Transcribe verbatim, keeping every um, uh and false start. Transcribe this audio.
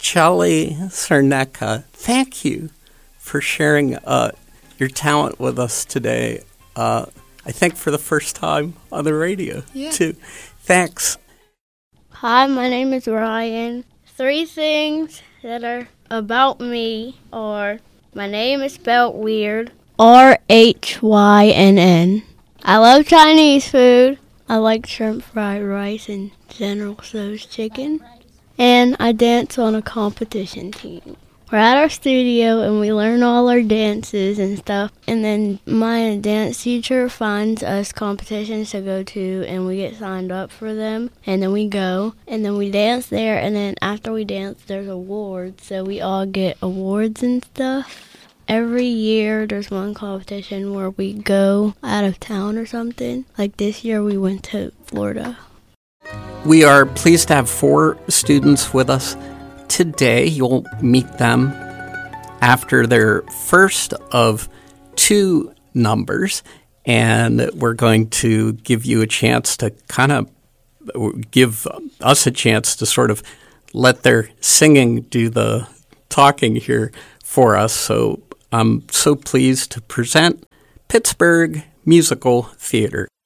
Charlie Cernecca, thank you for sharing uh, your talent with us today. Uh, I think for the first time on the radio, yeah. too. Thanks. Hi, my name is Ryan. Three things that are about me are my name is spelled weird, R H Y N N. I love Chinese food. I like shrimp fried rice and General Tso's chicken. And I dance on a competition team. We're at our studio and we learn all our dances and stuff. And then my dance teacher finds us competitions to go to and we get signed up for them. And then we go and then we dance there. And then after we dance, there's awards. So we all get awards and stuff. Every year there's one competition where we go out of town or something. Like this year we went to Florida. We are pleased to have four students with us today. You'll meet them after their first of two numbers, and we're going to give you a chance to kind of give us a chance to sort of let their singing do the talking here for us. So I'm so pleased to present Pittsburgh Musical Theater.